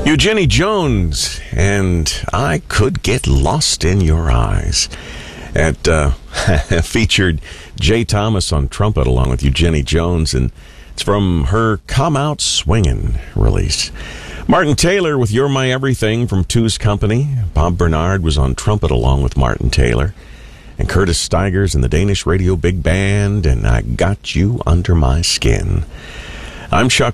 Eugenie Jones, and I Could Get Lost in Your Eyes. It featured Jay Thomas on trumpet along with Eugenie Jones, and it's from her Come Out Swingin' release. Martin Taylor with You're My Everything from Two's Company. Bob Bernard was on trumpet along with Martin Taylor. And Curtis Stigers and the Danish Radio Big Band, and I Got You Under My Skin. I'm Chuck